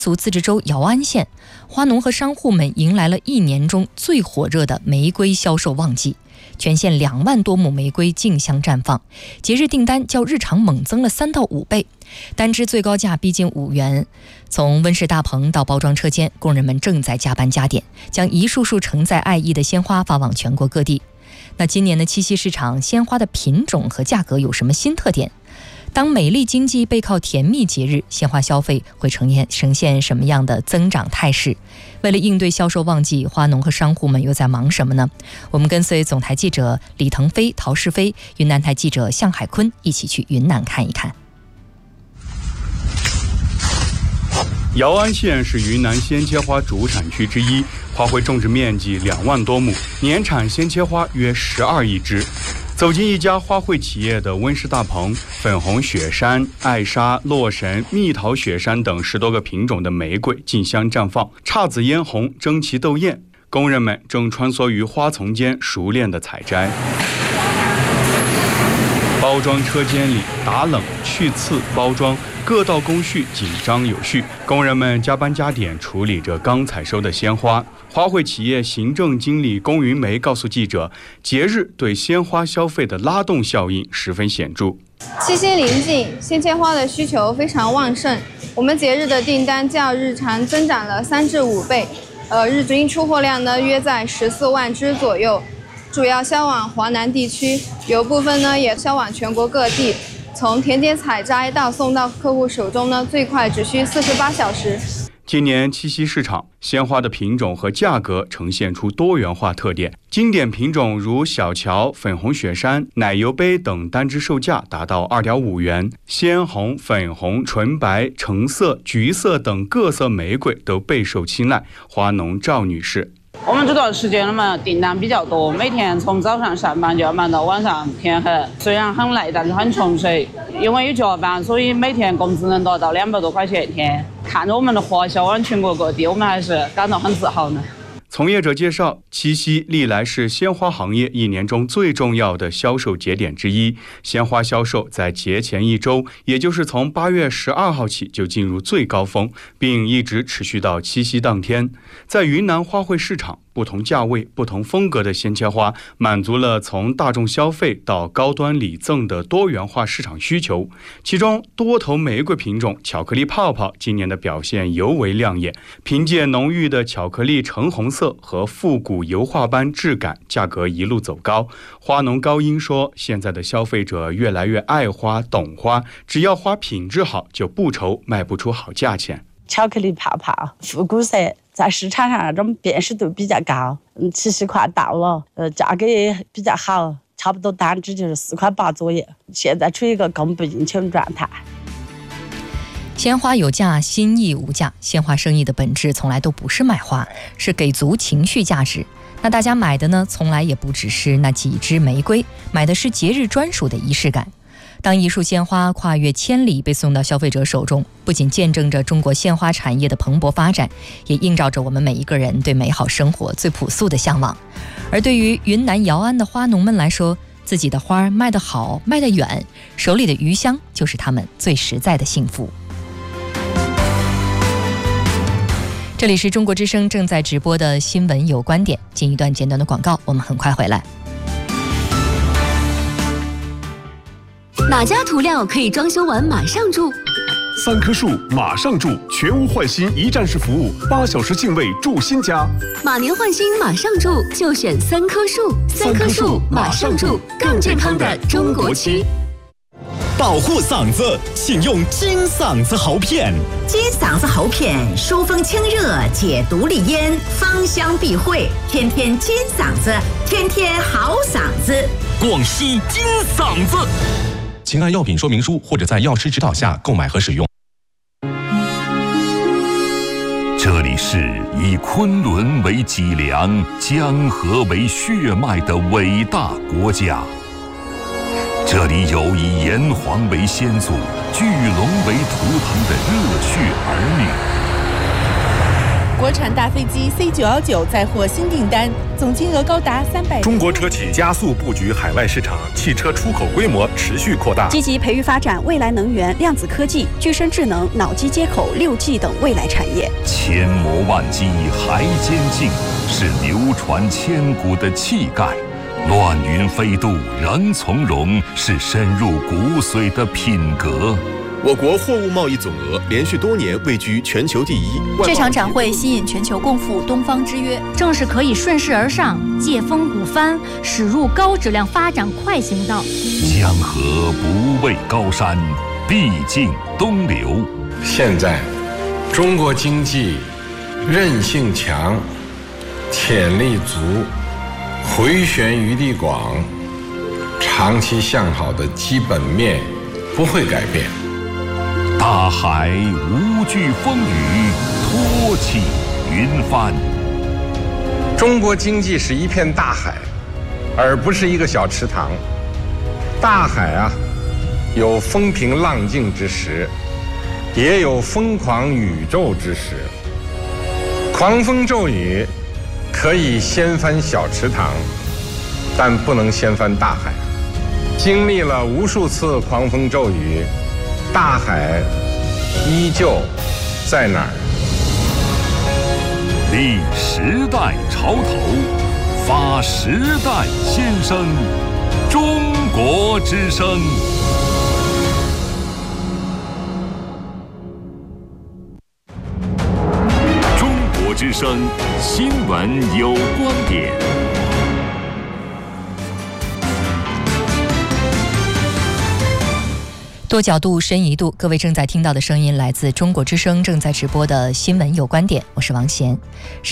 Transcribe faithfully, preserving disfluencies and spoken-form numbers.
族自治州姚安县，花农和商户们迎来了一年中最火热的玫瑰销售旺季，全县两万多亩玫瑰竞相绽放，节日订单较日常猛增了三到五倍，单只最高价逼近五元。从温室大棚到包装车间，工人们正在加班加点，将一束束承载爱意的鲜花发往全国各地。那今年的七夕市场，鲜花的品种和价格有什么新特点？当美丽经济背靠甜蜜节日，鲜花消费会呈现呈现什么样的增长态势？为了应对销售旺季，花农和商户们又在忙什么呢？我们跟随总台记者李腾飞、陶世飞、云南台记者向海坤一起去云南看一看。 姚安县是云南鲜切花主产区之一，花卉种植面积两万多亩，年产鲜切花约十二亿枝。走进一家花卉企业的温室大棚，粉红雪山、艾莎、洛神、蜜桃雪山等十多个品种的玫瑰竞相绽放，姹紫嫣红，争奇斗艳。工人们正穿梭于花丛间，熟练地采摘。包装车间里打冷、去刺、包装各道工序紧张有序，工人们加班加点处理着刚采收的鲜花。花卉企业行政经理龚云梅告诉记者，节日对鲜花消费的拉动效应十分显著。 七夕临近，鲜切花的需求非常旺盛，我们节日的订单较日常增长了三至五倍，呃，日均出货量呢约在十四万只左右，主要销往华南地区，有部分呢也销往全国各地。从田间采摘到送到客户手中呢，最快只需四十八小时。 今年七夕市场，鲜花的品种和价格呈现出多元化特点。经典品种如小乔、粉红雪山、奶油杯等单只售价达到 二点五元，鲜红、粉红、纯白、橙色、橘色等各色玫瑰都备受青睐。花农赵女士， 我们这段时间嘛，订单比较多，每天从早上上班就要忙到晚上天黑，虽然很累，但是很充实。因为有加班，所以每天工资能达到两百多块钱一天。看着我们的花销往全国各地，我们还是感到很自豪呢。 从业者介绍，七夕历来是鲜花行业一年中最重要的销售节点之一。鲜花销售在节前一周，也就是从八月十二号起就进入最高峰，并一直持续到七夕当天。在云南花卉市场，不同价位、不同风格的鲜切花，满足了从大众消费到高端礼赠的多元化市场需求。其中，多头玫瑰品种巧克力泡泡今年的表现尤为亮眼，凭借浓郁的巧克力橙红色和复古油画般质感，价格一路走高。花农高英说，现在的消费者越来越爱花、懂花，只要花品质好，就不愁卖不出好价钱。 巧克力泡泡、复古色在市场上那种辨识度比较高，嗯，七夕快到了，呃，价格也比较好，差不多单只就是四块八左右，现在处于一个供不应求的状态。 鲜花有价，心意无价。鲜花生意的本质从来都不是卖花，是给足情绪价值。那大家买的呢，从来也不只是那几支玫瑰，买的是节日专属的仪式感。当一束鲜花跨越千里被送到消费者手中，不仅见证着中国鲜花产业的蓬勃发展，也映照着我们每一个人对美好生活最朴素的向往。而对于云南姚安的花农们来说，自己的花卖得好，卖得远，手里的余香就是他们最实在的幸福。这里是中国之声正在直播的新闻有观点，进一段简短的广告，我们很快回来。 哪家涂料可以装修完马上住？ 三棵树马上住，全屋换新一站式服务，八小时净位住新家。 马年换新马上住，就选三棵树。三棵树马上住，更健康的中国区。 保护嗓子，请用金嗓子喉片。 金嗓子喉片疏风清热，解毒利咽，芳香避秽，天天金嗓子，天天好嗓子。 广西金嗓子。请按药品说明书或者在药师指导下购买和使用。 这里是以昆仑为脊梁、江河为血脉的伟大国家。这里有以炎黄为先祖、巨龙为图腾的热血儿女。 国产大飞机 C 九一九再获新订单，总金额高达三百。 中国车企加速布局海外市场，汽车出口规模持续扩大， 积极培育发展未来能源、量子科技、具身智能、脑机接口、六 G 等未来产业。 千磨万击还坚劲，是流传千古的气概；乱云飞渡仍从容，是深入骨髓的品格。 我国货物贸易总额连续多年位居全球第一。 这场展会吸引全球共赴东方之约， 正是可以顺势而上，借风鼓帆，驶入高质量发展快行道。 江河不畏高山，必经东流。 现在，中国经济韧性强，潜力足，回旋余地广，长期向好的基本面不会改变。 大海无惧风雨，托起云帆。 中国经济是一片大海，而不是一个小池塘。大海啊，有风平浪静之时，也有疯狂宇宙之时。狂风骤雨可以掀翻小池塘，但不能掀翻大海。经历了无数次狂风骤雨，大海依旧在哪儿？ 立时代潮头，发时代新声，中国之声。中国之声新闻有观点。 多角度，深一度。各位正在听到的声音来自中国之声正在直播的新闻有观点，我是王贤。